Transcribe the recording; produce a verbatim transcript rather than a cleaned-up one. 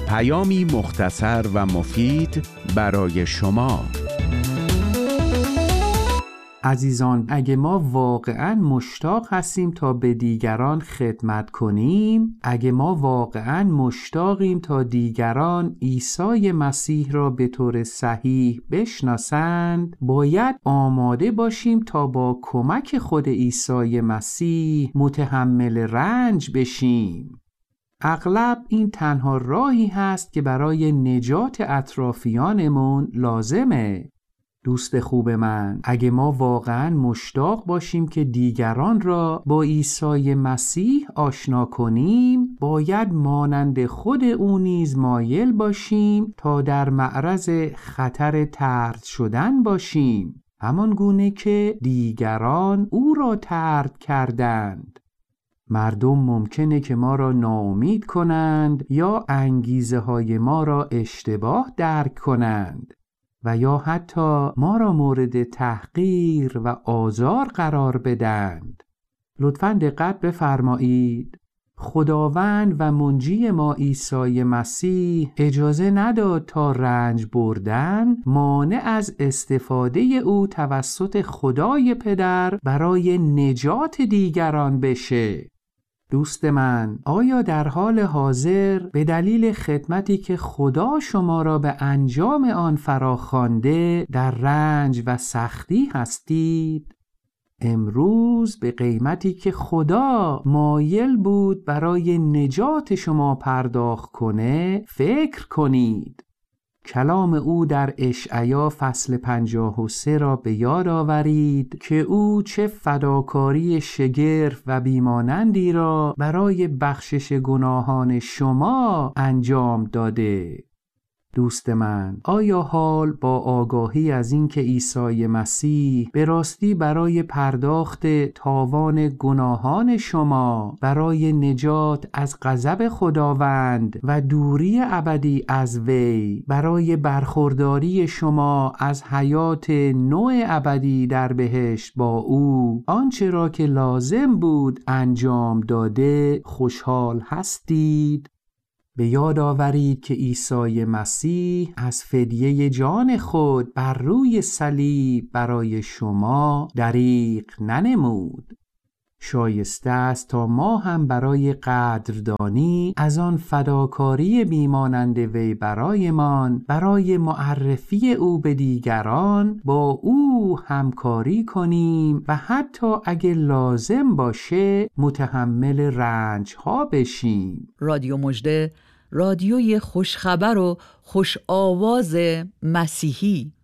پیامی مختصر و مفید برای شما. عزیزان، اگه ما واقعاً مشتاق هستیم تا به دیگران خدمت کنیم، اگه ما واقعاً مشتاقیم تا دیگران عیسی مسیح را به طور صحیح بشناسند، باید آماده باشیم تا با کمک خود عیسی مسیح متحمل رنج بشیم. اغلب این تنها راهی هست که برای نجات اطرافیانمون لازمه. دوست خوب من، اگه ما واقعاً مشتاق باشیم که دیگران را با عیسی مسیح آشنا کنیم، باید مانند خود او نیز مایل باشیم تا در معرض خطر طرد شدن باشیم، همان گونه که دیگران او را طرد کردند. مردم ممکنه که ما را ناامید کنند یا انگیزه های ما را اشتباه درک کنند و یا حتی ما را مورد تحقیر و آزار قرار بدند. لطفاً دقت بفرمایید. خداوند و منجی ما عیسی مسیح اجازه نداد تا رنج بردن مانع از استفاده او توسط خدای پدر برای نجات دیگران بشه. دوست من، آیا در حال حاضر به دلیل خدمتی که خدا شما را به انجام آن فراخوانده در رنج و سختی هستید؟ امروز به قیمتی که خدا مایل بود برای نجات شما پرداخت کنه فکر کنید. کلام او در اشعیا فصل پنجاه و سه را به یاد آورید که او چه فداکاری شگرف و بیمانندی را برای بخشش گناهان شما انجام داده. دوست من، آیا حال با آگاهی از این که عیسی مسیح به راستی برای پرداخت تاوان گناهان شما، برای نجات از غضب خداوند و دوری ابدی از وی، برای برخورداری شما از حیات نوع ابدی در بهشت با او، آنچه را که لازم بود انجام داده خوشحال هستید؟ به یاد آورید که عیسی مسیح از فدیه جان خود بر روی صلیب برای شما دریغ ننمود. شایسته است تا ما هم برای قدردانی از آن فداکاری بیمانند وی برایمان، برای معرفی او به دیگران با او همکاری کنیم و حتی اگه لازم باشه متحمل رنج ها بشیم. رادیو مژده، رادیوی خوشخبر و خوش آواز مسیحی.